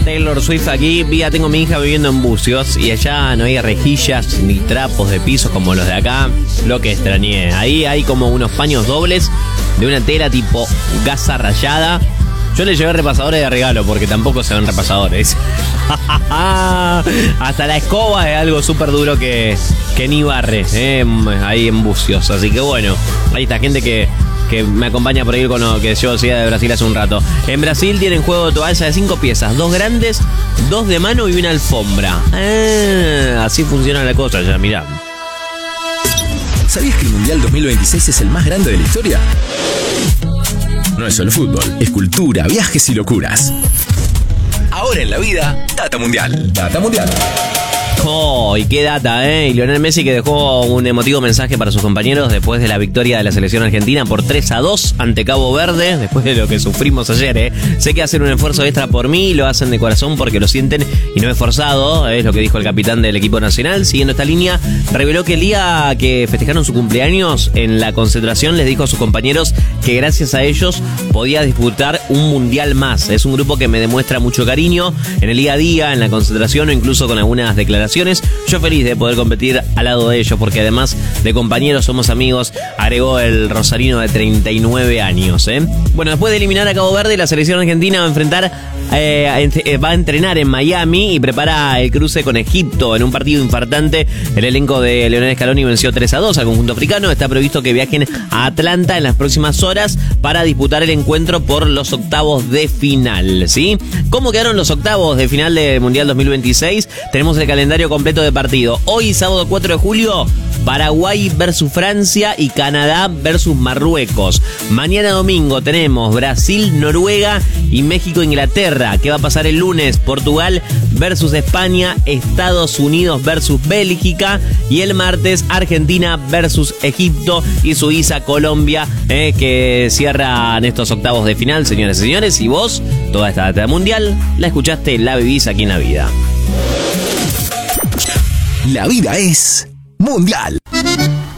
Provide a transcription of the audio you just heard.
Taylor Swift aquí. Tengo a mi hija viviendo en Bucios y allá no hay rejillas ni trapos de pisos como los de acá. Lo que extrañé. Ahí hay como unos paños dobles de una tela tipo gasa rayada. Yo le llevé repasadores de regalo porque tampoco se ven repasadores. Hasta la escoba es algo súper duro que ni barre, ahí en Bucios. Así que bueno, ahí está gente que me acompaña por ir con lo que yo decía de Brasil hace un rato. En Brasil tienen juego de toalla de 5 piezas, 2 grandes, 2 de mano y una alfombra. Así funciona la cosa ya, mirá. ¿Sabías que el Mundial 2026 es el más grande de la historia? No es solo fútbol, es cultura, viajes y locuras. Ahora en la vida, Data Mundial. Data Mundial. Oh, y qué data, Y Lionel Messi que dejó un emotivo mensaje para sus compañeros después de la victoria de la selección argentina por 3-2 ante Cabo Verde, después de lo que sufrimos ayer, Sé que hacen un esfuerzo extra por mí, lo hacen de corazón porque lo sienten y no es forzado, es lo que dijo el capitán del equipo nacional. Siguiendo esta línea, reveló que el día que festejaron su cumpleaños en la concentración les dijo a sus compañeros que gracias a ellos podía disputar un mundial más. Es un grupo que me demuestra mucho cariño en el día a día, en la concentración o incluso con algunas declaraciones. Yo feliz de poder competir al lado de ellos porque además de compañeros somos amigos, agregó el rosarino de 39 años. Bueno, después de eliminar a Cabo Verde, la selección argentina va a enfrentar va a entrenar en Miami y prepara el cruce con Egipto en un partido infartante. El elenco de Lionel Scaloni venció 3-2 al conjunto africano. Está previsto que viajen a Atlanta en las próximas horas para disputar el encuentro por los octavos de final, ¿sí? ¿Cómo quedaron los octavos de final del Mundial 2026? Tenemos el calendario completo de partido. Hoy, sábado 4 de julio, Paraguay versus Francia y Canadá versus Marruecos. Mañana domingo tenemos Brasil, Noruega y México-Inglaterra. ¿Qué va a pasar el lunes? Portugal versus España, Estados Unidos versus Bélgica y el martes Argentina versus Egipto y Suiza-Colombia, que cierran estos octavos de final, señores y señores. Y vos, toda esta data mundial la escuchaste, la vivís aquí en La Vida. La vida es mundial.